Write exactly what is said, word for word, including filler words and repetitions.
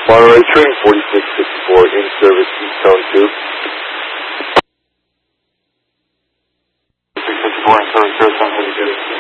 Monterey Train forty-six fifty-four in service, East Zone two. forty-six fifty-four in service, East Zone two.